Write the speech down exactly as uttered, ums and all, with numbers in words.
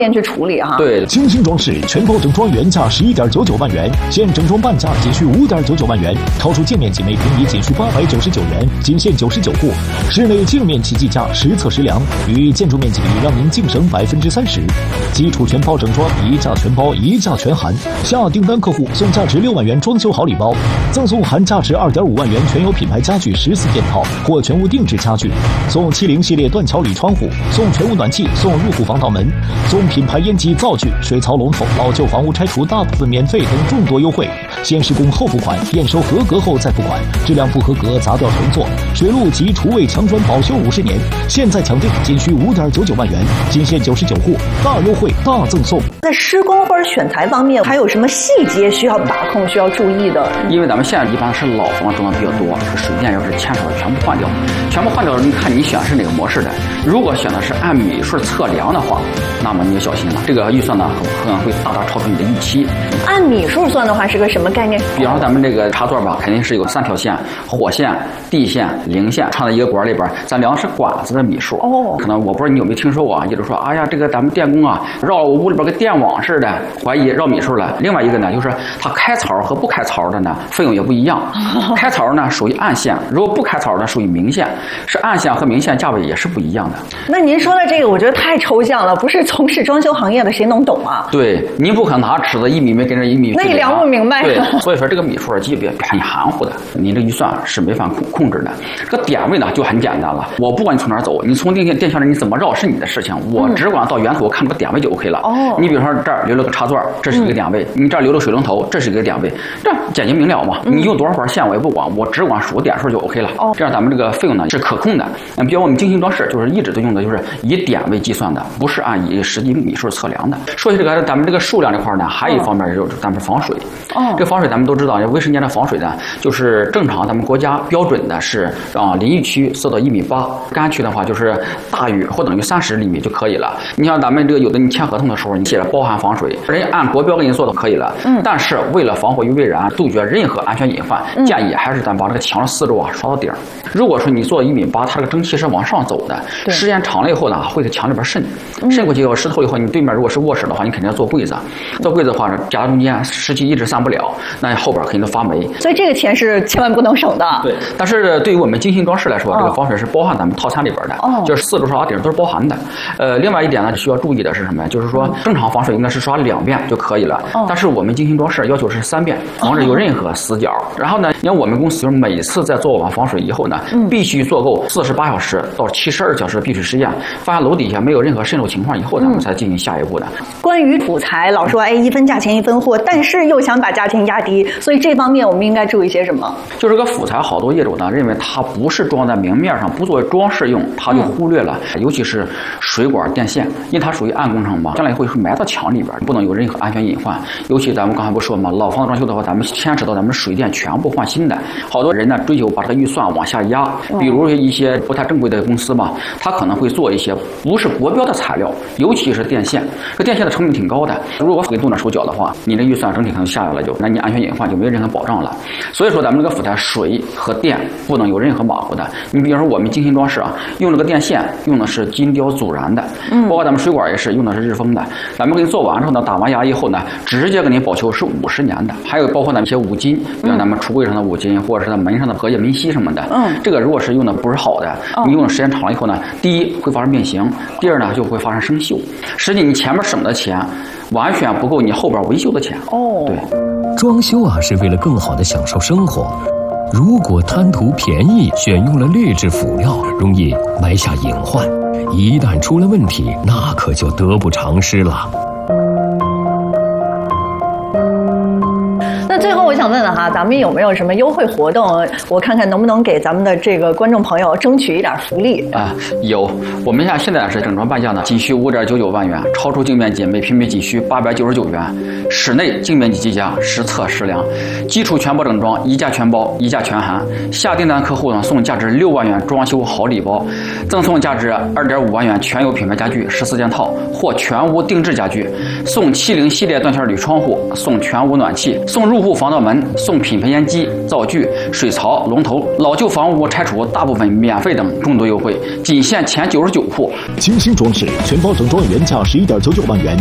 店去处理哈。 对，精心装饰全包整装原价十一点九九万元，现整装半价仅需五点九九万元，超出净面积每平米仅需八百九十九元，仅限九十九户。室内净面积计价实测实量，与建筑面积比让您净省百分之三十。基础全包整装，一价全包，一价全含。下订单客户送价值六万元装修好礼包，赠送含价值二点五万元全有品牌家具十四件套或全屋定制家具，送七零系列断桥铝窗户，送全屋暖气，送入户防盗门，送品牌烟机灶具、水槽龙头，老旧房屋拆除大部分免费等众多优惠。先施工后付款，验收合格后再付款，质量不合格砸掉重做。水路及厨卫墙砖保修五十年，现在抢订仅需五点九九万元，仅限九十九户，大优惠大赠送。 在施工或者选材方面，还有什么细节需要把控、需要注意的？ 因为咱们现在一般是老房装的比较多，这个水电要是牵扯的全部换掉，全部换掉了，你看你选是哪个模式的？如果选的是按米数测量的话，那么你就小心了，这个预算呢可能会大大超出你的预期。 按米数算的话是个什么概念？ 比方说咱们这个插座吧，肯定是有三条线：火线、地线、零线，串在一个管里边，咱量的是管子的米数。哦，可能我不知道你有没有听说过啊？就是说，哎呀，这个咱们电工啊，绕我屋里边跟电网似的，怀疑绕米数了。另外一个呢，就是它开槽和不开槽的呢，费用也不一样。开槽呢属于暗线，如果不开槽呢属于明线，是暗线和明线价位也是不一样的。 那您说的这个，我觉得太抽象了，不是从事装修行业的谁能懂啊？ 对，您不可能拿尺子一米没跟着一米， 那你量不明白。 对，所以说这个米数基本很含糊的，你这预算是没法控控制的。这个点位呢就很简单了，我不管你从哪儿走，你从电电线上你怎么绕是你的事情，我只管到源头我看这个点位就 OK 了。哦，你比如说这儿留了个插座，这是一个点位；嗯、你这儿留了水龙头，这是一个点位，这简洁明了嘛。嗯、你用多少根线我也不管，我只管数点数就 OK 了。哦，这样咱们这个费用呢是可控的。嗯，比如我们精心装饰就是一直都用的就是以点位计算的，不是按以实际米数测量的。说起这个咱们这个数量这块呢，还有一方面就是咱们防水。哦，这防水咱们都知道，卫生间的防水呢，就是正常咱们国家标准的是啊，淋浴区设到一米八，干区的话就是大于或等于三十厘米就可以了。你像咱们这个有的你签合同的时候，你写了包含防水，人家按国标给你做的可以了。嗯，但是为了防火于未然，杜绝任何安全隐患，嗯、建议还是咱把这个墙的四周啊刷到底儿。如果说你做一米八，它这个蒸汽是往上走的，时间长了以后呢，会在墙里边渗，渗过去以后湿透以后，你对面如果是卧室的话，你肯定要做柜子，做柜子的话，夹中间湿气一直散不了，那后边肯定都发霉。 所以这个钱是千万不能省的。 对，但是对于我们精心装饰来说，哦、这个防水是包含咱们套餐里边的，哦、就是四周刷顶都是包含的。呃，另外一点呢，需要注意的是什么呀？就是说正常防水应该是刷两遍就可以了，哦、但是我们精心装饰要求是三遍，防止有任何死角。哦、然后呢，你看我们公司就是每次在做完防水以后呢，嗯、必须做够四十八小时到七十二小时闭水实验，发现楼底下没有任何渗漏情况以后，咱们才进行下一步的。嗯、 关于辅材，老说哎一分价钱一分货，但是又想把价钱压低，所以这方面我们应该注意些什么？ 就是个辅材，好多业主呢认为它不是装在明面上，不作为装饰用，他就忽略了，嗯、尤其是水管电线，因为它属于暗工程嘛，将来会埋到墙里边，不能有任何安全隐患。尤其咱们刚才不说嘛，老房子装修的话，咱们牵扯到咱们水电全部换新的，好多人呢追求把这个预算往下压，比如一些不太正规的公司嘛，他可能会做一些不是国标的材料，尤其是电线，这电线的成本挺高的，如果给动点手脚的话，你这预算整体可能下来了就，那你安全隐患就没有任何保障了。所以说咱们这个辅材水和电不能有任何马虎的。你比如说我们精心装饰啊，用这个电线用的是金雕阻燃的，嗯，包括咱们水管也是用的是日丰的。咱们给你做完之后呢，打完牙以后呢，直接给你保修是五十年的。还有包括咱们一些五金，比如咱们橱柜上的五金，或者是咱门上的荷叶明锡什么的，嗯，这个如果是用的不是好的，你用的时间长了以后呢，第一会发生变形，第二呢就会发生生锈。实际你前面省的钱完全不够你后边维修的钱。哦，对， 装修啊是为了更好的享受生活，如果贪图便宜，选用了劣质辅料，容易埋下隐患，一旦出了问题，那可就得不偿失了。 那最后我想问问哈，咱们有没有什么优惠活动？我看看能不能给咱们的这个观众朋友争取一点福利啊？有，我们家现在是整装半价呢，仅需五点九九万元，超出净面积每平米仅需八百九十九元，室内净面积计价实测实量，基础全包整装，一价全包，一价全含。下订单客户呢送价值六万元装修好礼包，赠送价值二点五万元全有品牌家具十四件套或全屋定制家具，送七零系列断线铝窗户，送全屋暖气，送入户防盗门。 门送品牌烟机、灶具、水槽、龙头，老旧房屋拆除大部分免费等众多优惠，仅限前九十九户。 精心装饰，全包整装原价十一点九九万元。